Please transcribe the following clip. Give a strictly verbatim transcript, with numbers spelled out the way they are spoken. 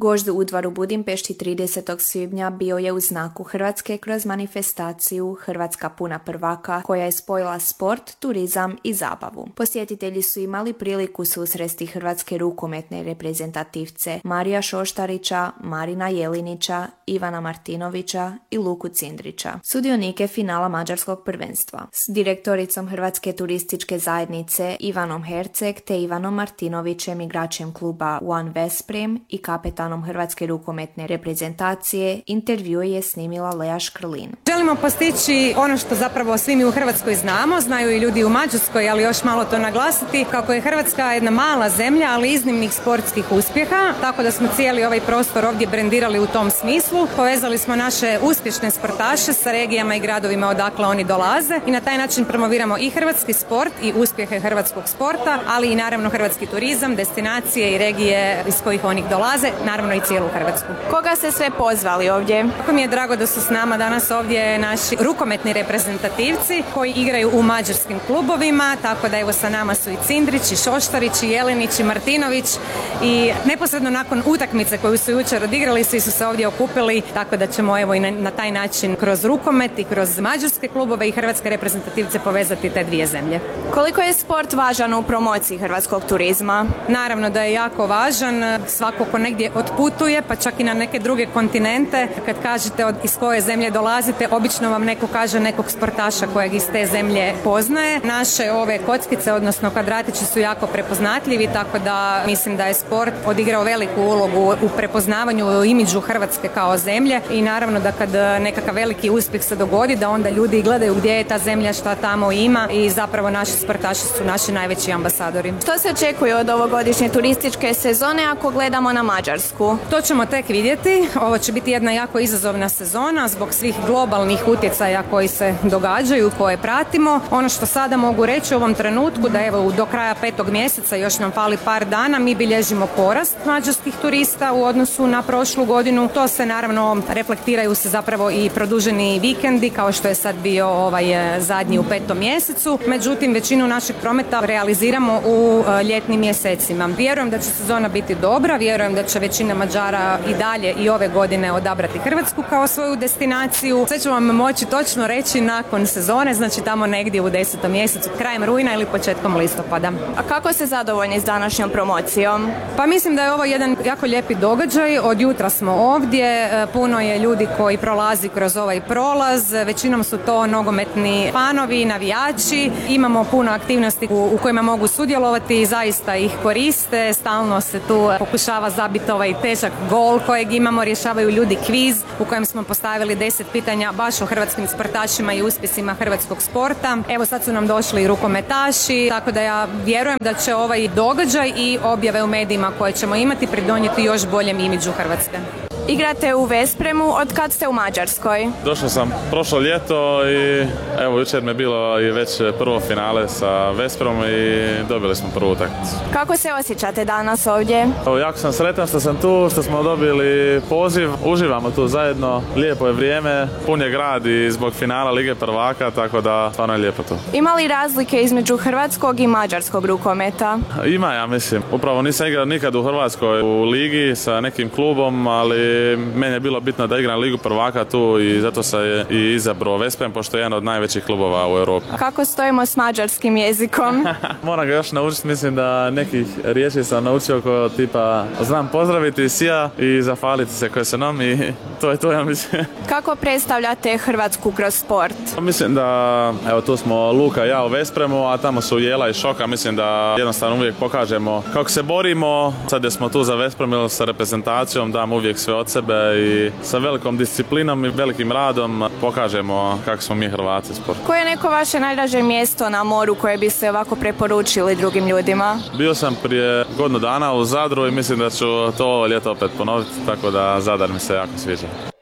Gožd Udvar u Budimpešti tridesetog svibnja bio je u znaku Hrvatske kroz manifestaciju Hrvatska puna prvaka koja je spojila sport, turizam i zabavu. Posjetitelji su imali priliku susresti hrvatske rukometne reprezentativce Marija Šoštarića, Marina Jelinića, Ivana Martinovića i Luku Cindrića, sudionike finala mađarskog prvenstva. S direktoricom Hrvatske turističke zajednice Ivanom Herceg te Ivanom Martinovićem, igračem kluba One Vesprem i kapetanom Hrvatske rukometne reprezentacije, intervju je snimila Lea Škrlin. Želimo postići ono što zapravo svi mi u Hrvatskoj znamo, znaju i ljudi u Mađarskoj, ali još malo to naglasiti, kako je Hrvatska jedna mala zemlja, ali iznimnih sportskih uspjeha, tako da smo cijeli ovaj prostor ovdje brendirali u tom smislu. Povezali smo naše uspješne sportaše sa regijama i gradovima odakle oni dolaze i na taj način promoviramo i hrvatski sport i uspjehe hrvatskog sporta, ali i naravno hrvatski turizam, destinacije i regije iz kojih oni dolaze, naravno i cijelu Hrvatsku. Koga ste sve pozvali ovdje? Kako mi je drago da su s nama danas ovdje naši rukometni reprezentativci koji igraju u mađarskim klubovima, tako da evo sa nama su i Cindrić, i Šoštarić, i Jelinić, i Martinović i neposredno nakon utakmice koju su jučer odigrali svi su se ovdje okupili, tako da ćemo evo i na, na taj način kroz rukomet i kroz mađarske klubove i hrvatske reprezentativce povezati te dvije zemlje. Koliko je sport važan u promociji hrvatskog turizma? Naravno da je jako važan, svako ko negdje otputuje, pa čak i na neke druge kontinente, kad kažete od, iz koje zemlje dolazite, obično vam neko kaže nekog sportaša kojeg iz te zemlje poznaje. Naše ove kockice, odnosno kvadratići su jako prepoznatljivi, tako da mislim da je sport odigrao veliku ulogu u prepoznavanju, u imidžu Hrvatske kao zemlje i naravno da kad nekakav veliki uspjeh se dogodi, da onda ljudi gledaju gdje je ta zemlja, šta tamo ima i zapravo naši sportaši su naši najveći ambasadori. Što se očekuje od ovogodišnje turističke sezone ako gledamo na Mađarsku? To ćemo tek vidjeti. Ovo će biti jedna jako izazovna sezona zbog svih globalnih utjecaja koji se događaju, koje pratimo. Ono što sada mogu reći u ovom trenutku da evo do kraja petog mjeseca, još nam fali par dana, mi bilježimo porast mađarskih turista u odnosu na prošlu godinu. To se naravno reflektiraju se zapravo i produženi vikendi kao što je sad bio ovaj zadnji u petom mjesecu. Međutim, većinu našeg prometa realiziramo u ljetnim mjesecima. Vjerujem da će sezona biti dobra, vjerujem da će većina Mađara i dalje i ove godine odabrati Hrvatsku kao svoju destinaciju. Sve ću vam moći točno reći nakon sezone, znači tamo negdje u desetom mjesecu, krajem rujna ili početkom listopada. A kako ste zadovoljni s današnjom promocijom? Pa mislim da je ovo jedan jako lijepi događaj. Od jutra smo ovdje, puno je ljudi koji prolazi kroz ovaj prolaz, većinom su to nogometni fanovi, navijači. Imamo puno aktivnosti u, u kojima mogu sudjelovati i zaista ih koriste. Stalno se tu pokušava zabiti ovaj težak gol kojeg imamo, rješavaju ljudi kviz u kojem smo postavili deset pitanja baš o hrvatskim sportašima i uspjesima hrvatskog sporta. Evo sad su nam došli i rukometaši, tako da ja vjerujem da će ovaj događaj i objave u medijima koje ćemo imati pridonijeti još boljem imidžu Hrvatske. Igrate u Vespremu, od kad ste u Mađarskoj? Došao sam prošlo ljeto i evo jučer mi je bilo i već prvo finale sa Vespremom i dobili smo prvu utakmicu. Kako se osjećate danas ovdje? Evo, jako sam sretan što sam tu, što smo dobili poziv, uživamo tu zajedno, lijepo je vrijeme, pun je grad i zbog finala Lige prvaka, tako da stvarno je lijepo tu. Ima li razlike između hrvatskog i mađarskog rukometa? Ima, ja mislim. Upravo nisam igrao nikad u Hrvatskoj u ligi sa nekim klubom, ali meni je bilo bitno da igram Ligu prvaka tu i zato sam je i izabrao Vesprem, pošto je jedan od najvećih klubova u Europi. Kako stojimo s mađarskim jezikom? Moram ga još naučiti, mislim da nekih riječi sam naučio ko tipa znam pozdraviti sija i zahvaliti se koje se nam i to je to, ja mislim. Kako predstavljate Hrvatsku kroz sport? Mislim da, evo tu smo Luka i ja u Vespremu, a tamo su Jela i Šoka, mislim da jednostavno uvijek pokažemo kako se borimo. Sad smo tu za Vesprem sa reprezentacijom, dam uvijek sve od sebe i sa velikom disciplinom i velikim radom pokažemo kako smo mi Hrvati sport. Koje je neko vaše najdraže mjesto na moru koje biste ovako preporučili drugim ljudima? Bio sam prije godinu dana u Zadru i mislim da ću to ljeto opet ponoviti, tako da Zadar mi se jako sviđa.